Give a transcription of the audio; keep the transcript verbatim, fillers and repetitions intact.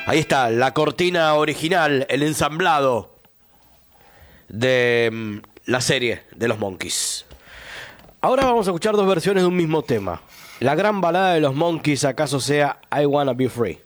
Ahí está, la cortina original, el ensamblado de mm, la serie de los Monkees. Ahora vamos a escuchar dos versiones de un mismo tema. La gran balada de los Monkees, acaso sea I Wanna Be Free.